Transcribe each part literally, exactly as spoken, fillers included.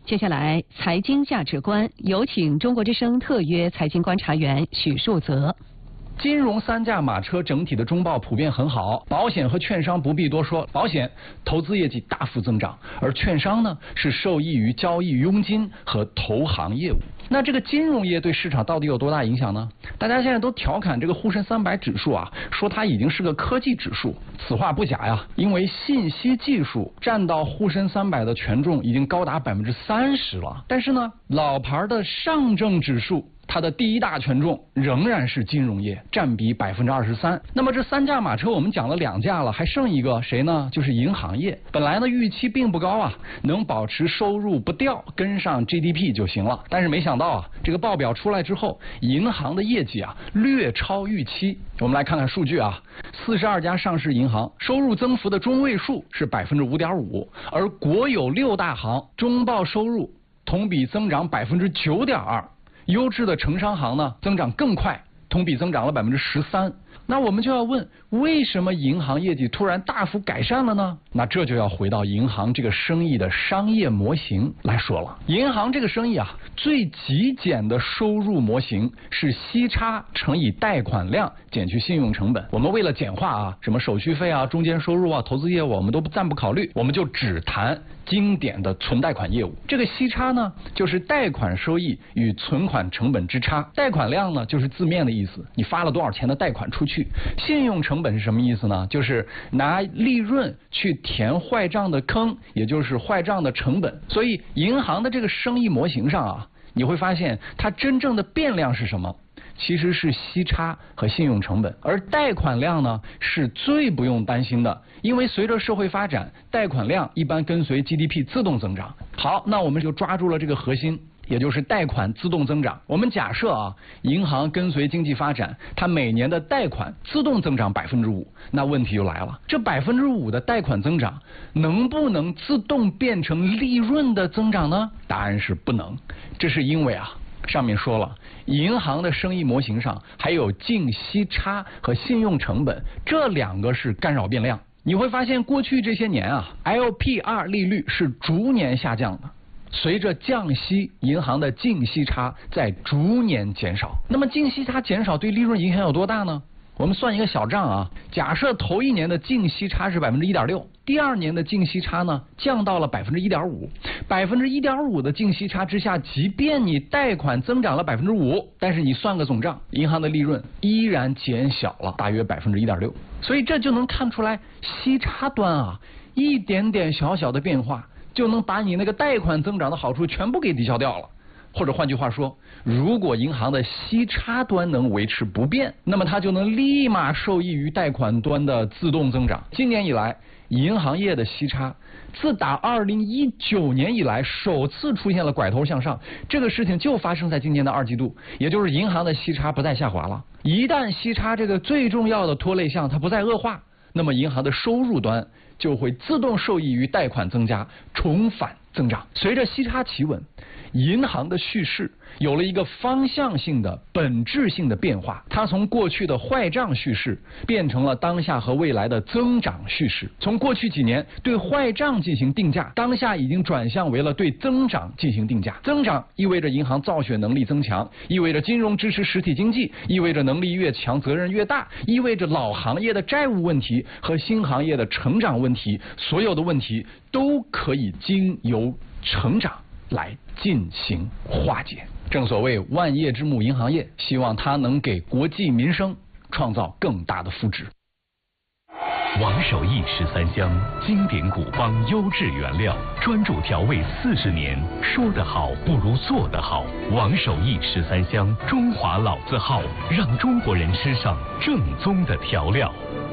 接下来，财经价值观，有请中国之声特约财经观察员许树泽。 金融三驾马车整体的中报普遍很好，保险和券商不必多说，保险投资业绩大幅增长，而券商呢是受益于交易佣金和投行业务。那这个金融业对市场到底有多大影响呢？大家现在都调侃这个沪深三百指数啊，说它已经是个科技指数，此话不假呀，因为信息技术占到沪深三百的权重已经高达百分之三十了。但是呢，老牌的上证指数，它的第一大权重仍然是金融业，占比百分之二十三。那么这三驾马车我们讲了两驾了，还剩一个谁呢？就是银行业。本来呢预期并不高啊，能保持收入不掉，跟上 G D P 就行了。但是没想到啊，这个报表出来之后，银行的业绩啊略超预期。我们来看看数据啊，四十二家上市银行收入增幅的中位数是百分之五点五，而国有六大行中报收入同比增长百分之九点二。优质的城商行呢，增长更快，同比增长了百分之十三。那我们就要问，为什么银行业绩突然大幅改善了呢？那这就要回到银行这个生意的商业模型来说了。银行这个生意啊，最极简的收入模型是息差乘以贷款量减去信用成本。我们为了简化啊，什么手续费啊、中间收入啊、投资业务，我们都暂不考虑，我们就只谈经典的存贷款业务。这个息差呢，就是贷款收益与存款成本之差。贷款量呢，就是字面的意思，你发了多少钱的贷款出去。信用成本是什么意思呢？就是拿利润去填坏账的坑，也就是坏账的成本。所以银行的这个生意模型上啊，你会发现它真正的变量是什么？其实是息差和信用成本，而贷款量呢是最不用担心的，因为随着社会发展，贷款量一般跟随 G D P 自动增长。好，那我们就抓住了这个核心，也就是贷款自动增长。我们假设啊，银行跟随经济发展，它每年的贷款自动增长百分之五，那问题就来了，这百分之五的贷款增长能不能自动变成利润的增长呢？答案是不能。这是因为啊，上面说了，银行的生意模型上还有净息差和信用成本，这两个是干扰变量。你会发现过去这些年啊 ，L P R 利率是逐年下降的。随着降息，银行的净息差在逐年减少。那么净息差减少对利润影响有多大呢？我们算一个小账啊，假设头一年的净息差是百分之一点六，第二年的净息差呢降到了百分之一点五，百分之一点五的净息差之下，即便你贷款增长了百分之五，但是你算个总账，银行的利润依然减小了大约百分之一点六。所以这就能看出来，息差端啊，一点点小小的变化，就能把你那个贷款增长的好处全部给抵消掉了。或者换句话说，如果银行的息差端能维持不变，那么它就能立马受益于贷款端的自动增长。今年以来，银行业的息差自打二零一九年以来首次出现了拐头向上，这个事情就发生在今年的二季度，也就是银行的息差不再下滑了。一旦息差这个最重要的拖累项它不再恶化，那么银行的收入端就会自动受益于贷款增加，重返增长。随着息差企稳，银行的叙事有了一个方向性的本质性的变化，它从过去的坏账叙事变成了当下和未来的增长叙事。从过去几年对坏账进行定价，当下已经转向为了对增长进行定价。增长意味着银行造血能力增强，意味着金融支持实体经济，意味着能力越强责任越大，意味着老行业的债务问题和新行业的成长问题，所有的问题都可以经由成长来进行化解。正所谓万业之母银行业，希望它能给国计民生创造更大的福祉。 王守义十三香，经典古方，优质原料，专注调味四十年。说得好不如做得好。王守义十三香，中华老字号，让中国人吃上正宗的调料。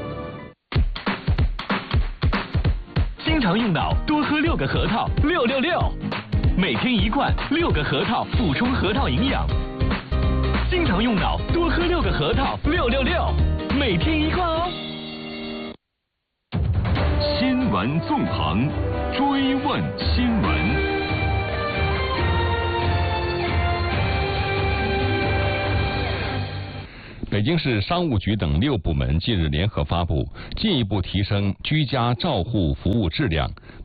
经常用脑，多喝六个核桃，六六六。每天一罐，六个核桃补充核桃营养。经常用脑，多喝六个核桃，六六六。每天一罐哦。新闻纵横，追问新闻。 北京市商务局等六部门近日联合发布《进一步提升居家照护服务质量》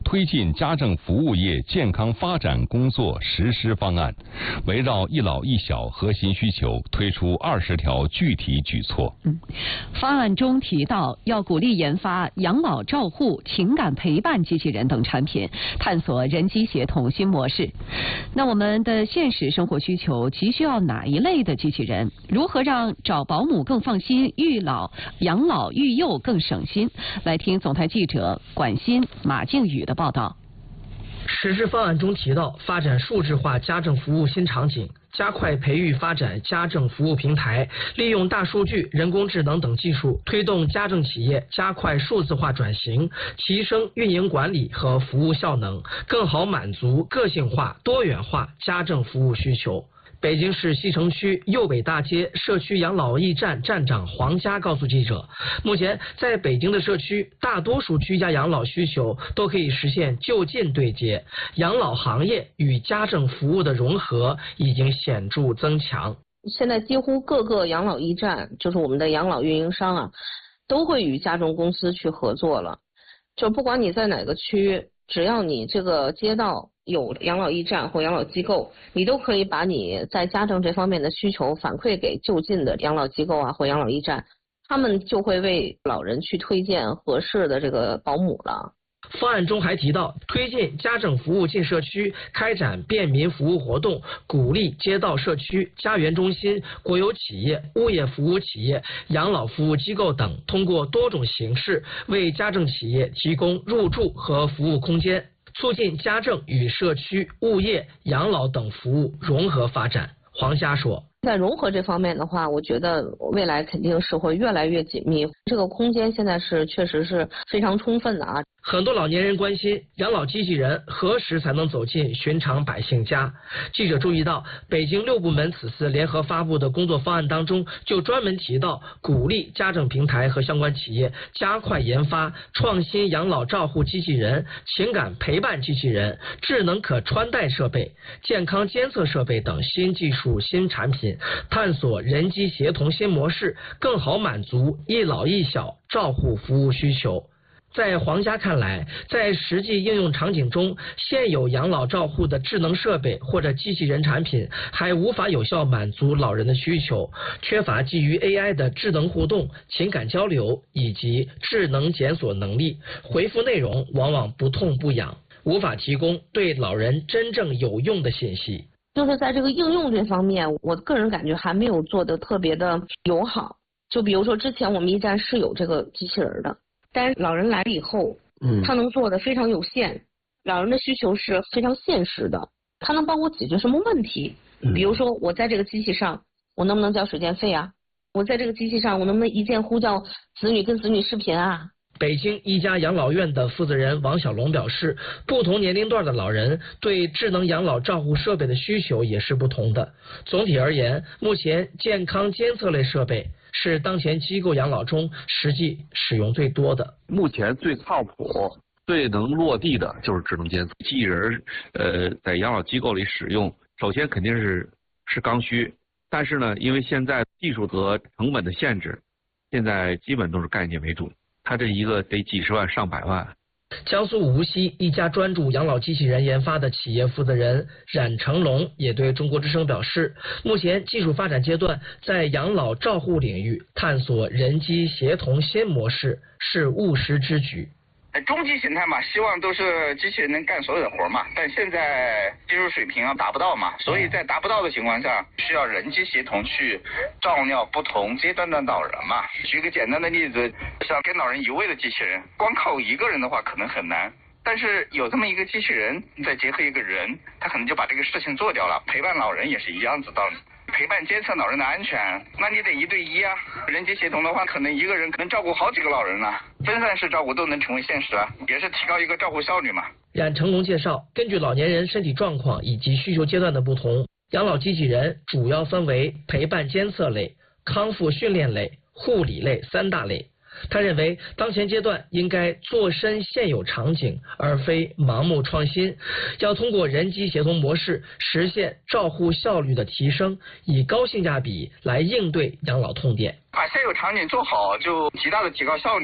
推进家政服务业健康发展工作实施方案，围绕一老一小核心需求，推出二十条具体举措。 嗯，方案中提到，要鼓励研发养老照护、情感陪伴机器人等产品，探索人机协同新模式。那我们的现实生活需求急需要哪一类的机器人？如何让找保姆更放心，育老、养老、育幼更省心？来听总台记者管欣、马静宇的报道。 实施方案中提到，发展数字化家政服务新场景，加快培育发展家政服务平台，利用大数据、人工智能等技术，推动家政企业加快数字化转型，提升运营管理和服务效能，更好满足个性化、多元化家政服务需求。北京市西城区右北大街社区养老驿站站长黄佳告诉记者，目前在北京的社区，大多数居家养老需求都可以实现就近对接，养老行业与家政服务的融合已经显著增强。 现在几乎各个养老驿站，就是我们的养老运营商啊，都会与家政公司去合作了。就不管你在哪个区，只要你这个街道有养老驿站或养老机构，你都可以把你在家政这方面的需求反馈给就近的养老机构啊或养老驿站，他们就会为老人去推荐合适的这个保姆了。 方案中还提到，推进家政服务进社区，开展便民服务活动，鼓励街道社区、家园中心、国有企业、物业服务企业、养老服务机构等，通过多种形式为家政企业提供入住和服务空间，促进家政与社区、物业、养老等服务融合发展。黄佳说， 在融合这方面的话，我觉得未来肯定是会越来越紧密，这个空间现在是确实是非常充分的啊。 很多老年人关心养老机器人何时才能走进寻常百姓家。记者注意到，北京六部门此次联合发布的工作方案当中，就专门提到鼓励家政平台和相关企业加快研发创新养老照护机器人、情感陪伴机器人、智能可穿戴设备、健康监测设备等新技术新产品，探索人机协同新模式，更好满足一老一小照护服务需求。在黄佳看来，在实际应用场景中，现有养老照护的智能设备或者机器人产品还无法有效满足老人的需求，缺乏基于 A I 的智能互动、情感交流以及智能检索能力，回复内容往往不痛不痒，无法提供对老人真正有用的信息。 就是在这个应用这方面，我个人感觉还没有做得特别的友好。就比如说之前我们驿站是有这个机器人的，但是老人来了以后，嗯，他能做的非常有限，老人的需求是非常现实的，他能帮我解决什么问题？比如说我在这个机器上，我能不能交水电费啊？我在这个机器上，我能不能一键呼叫子女跟子女视频啊？ 北京一家养老院的负责人王小龙表示，不同年龄段的老人对智能养老照护设备的需求也是不同的。总体而言，目前健康监测类设备是当前机构养老中实际使用最多的。 目前最靠谱、最能落地的就是智能监测。机器人呃，在养老机构里使用，首先肯定是是刚需，但是呢，因为现在技术和成本的限制，现在基本都是概念为主。它这一个得几十万上百万。 江苏无锡一家专注养老机器人研发的企业负责人冉成龙也对中国之声表示，目前技术发展阶段，在养老照护领域探索人机协同新模式是务实之举。 终极形态嘛，希望都是机器人能干所有的活嘛，但现在技术水平啊达不到嘛，所以在达不到的情况下，需要人机协同去照料不同阶段的老人嘛。举个简单的例子，像跟老人移位的机器人，光靠一个人的话可能很难，但是有这么一个机器人，再结合一个人，他可能就把这个事情做掉了。陪伴老人也是一样子道理。陪伴监测老人的安全，那你得一对一啊。人机协同的话，可能一个人能照顾好几个老人啊，分散式照顾都能成为现实啊，也是提高一个照顾效率嘛。 冉成龙介绍，根据老年人身体状况以及需求阶段的不同，养老机器人主要分为陪伴监测类、康复训练类、护理类三大类。他认为，当前阶段应该做深现有场景，而非盲目创新，要通过人机协同模式实现照护效率的提升，以高性价比来应对养老痛点。 把现有场景做好，就极大的提高效率啊。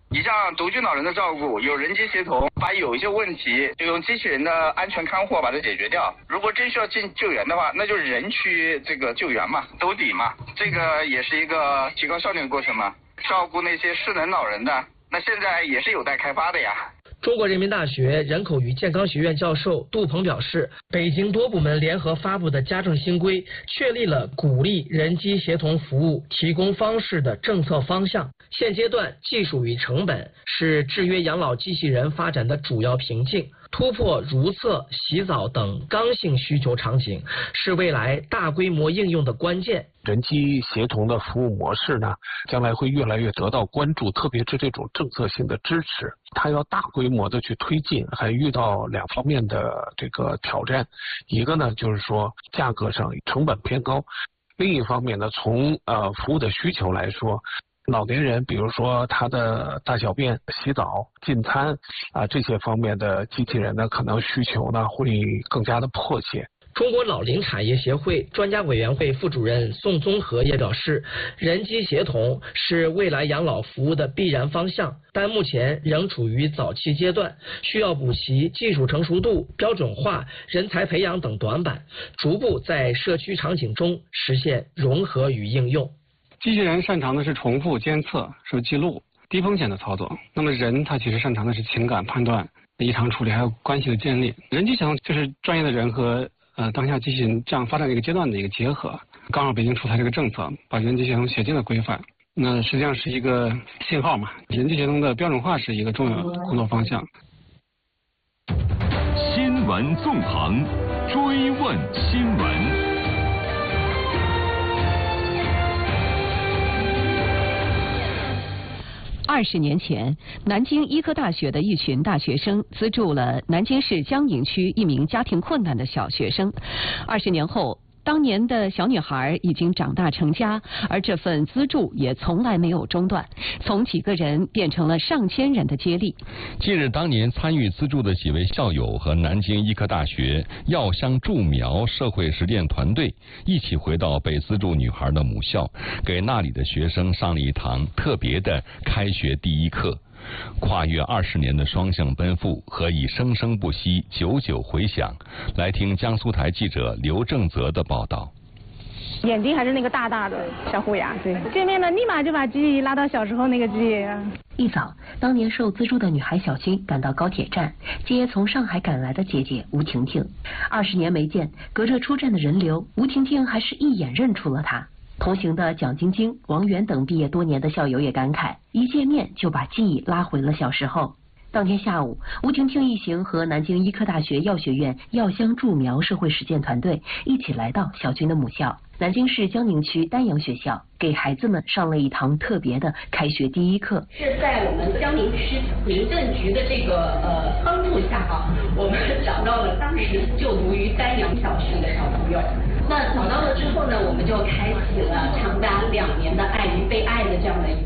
你像独居老人的照顾，有人机协同，把有一些问题就用机器人的安全看护把它解决掉。如果真需要进救援的话，那就是人去这个救援嘛，兜底嘛，这个也是一个提高效率的过程嘛。照顾那些失能老人的，那现在也是有待开发的呀。 中国人民大学人口与健康学院教授杜鹏表示，北京多部门联合发布的家政新规确立了鼓励人机协同服务提供方式的政策方向。现阶段，技术与成本是制约养老机器人发展的主要瓶颈。突破如厕、洗澡等刚性需求场景，是未来大规模应用的关键。 人机协同的服务模式呢，将来会越来越得到关注，特别是这种政策性的支持，它要大规模的去推进，还遇到两方面的这个挑战。一个呢，就是说价格上成本偏高；另一方面呢，从呃服务的需求来说，老年人，比如说他的大小便、洗澡、进餐啊这些方面的机器人呢，可能需求呢会更加的迫切。 中国老龄产业协会专家委员会副主任宋宗和也表示，人机协同是未来养老服务的必然方向，但目前仍处于早期阶段，需要补齐技术成熟度、标准化、人才培养等短板，逐步在社区场景中实现融合与应用。 机器人擅长的是重复、监测、是记录、低风险的操作。那么人他其实擅长的是情感判断、异常处理，还有关系的建立。人机协同就是专业的人和呃当下机器人这样发展的一个阶段的一个结合。刚好北京出台这个政策，把人机协同写进了规范，那实际上是一个信号嘛。人机协同的标准化是一个重要的工作方向。 新闻纵横，追问新闻。 二十年前，南京医科大学的一群大学生资助了南京市江宁区一名家庭困难的小学生。二十年后，当年的小女孩已经长大成家，而这份资助也从来没有中断，从几个人变成了上千人的接力。 近日，当年参与资助的几位校友和南京医科大学药香助苗社会实践团队一起回到被资助女孩的母校，给那里的学生上了一堂特别的开学第一课。跨越二十年的双向奔赴，何以生生不息，久久回响？来听江苏台记者刘正泽的报道。 眼睛还是那个大大的小虎牙，对，见面了立马就把记忆拉到小时候那个记忆。 一早，当年受资助的女孩小青赶到高铁站，接从上海赶来的姐姐吴婷婷。二十年没见，隔着出站的人流，吴婷婷还是一眼认出了她。同行的蒋晶晶、王源等毕业多年的校友也感慨，一见面就把记忆拉回了小时候。当天下午，吴婷婷一行和南京医科大学药学院药香助苗社会实践团队一起来到小军的母校南京市江宁区丹阳学校，给孩子们上了一堂特别的开学第一课。 是在我们江宁区民政局的这个呃帮助下啊，我们找到了当时就读于丹阳小学的小朋友。那找到了之后呢，我们就开启了长达两年的爱与被爱的这样的一个